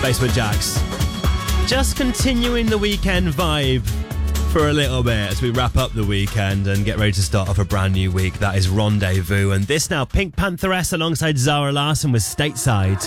Basement Jaxx. Just continuing the weekend vibe for a little bit as we wrap up the weekend and get ready to start off a brand new week. That is Rendezvous. And this now, Pink Pantheress alongside Zara Larsson with Stateside.